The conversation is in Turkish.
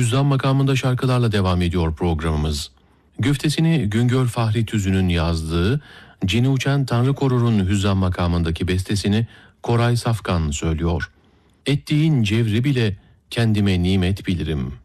Hüzzam makamında şarkılarla devam ediyor programımız. Güftesini Güngör Fahri Tüzün'ün yazdığı, Cini Uçen Tanrı Korur'un Hüzzam makamındaki bestesini Koray Safkan söylüyor. Ettiğin cevri bile kendime nimet bilirim.